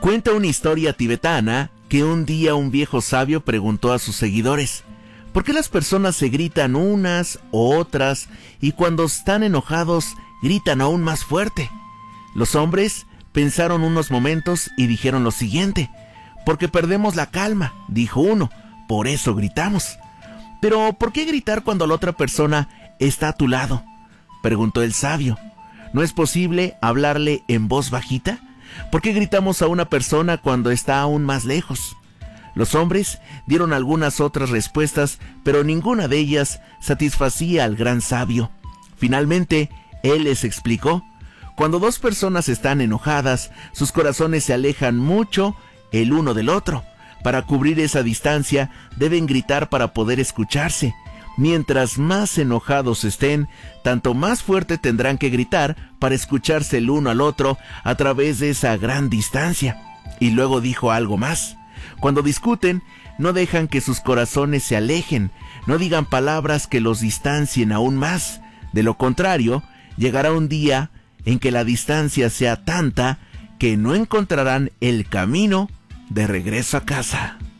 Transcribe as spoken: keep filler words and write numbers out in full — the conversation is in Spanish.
Cuenta una historia tibetana que un día un viejo sabio preguntó a sus seguidores: ¿por qué las personas se gritan unas o otras y cuando están enojados gritan aún más fuerte? Los hombres pensaron unos momentos y dijeron lo siguiente: porque perdemos la calma, dijo uno, por eso gritamos. Pero ¿por qué gritar cuando la otra persona está a tu lado?, preguntó el sabio. ¿No es posible hablarle en voz bajita? ¿Por qué gritamos a una persona cuando está aún más lejos? Los hombres dieron algunas otras respuestas, pero ninguna de ellas satisfacía al gran sabio. Finalmente, él les explicó: cuando dos personas están enojadas, sus corazones se alejan mucho el uno del otro. Para cubrir esa distancia, deben gritar para poder escucharse. Mientras más enojados estén, tanto más fuerte tendrán que gritar para escucharse el uno al otro a través de esa gran distancia. Y luego dijo algo más: cuando discuten, no dejan que sus corazones se alejen, no digan palabras que los distancien aún más. De lo contrario, llegará un día en que la distancia sea tanta que no encontrarán el camino de regreso a casa.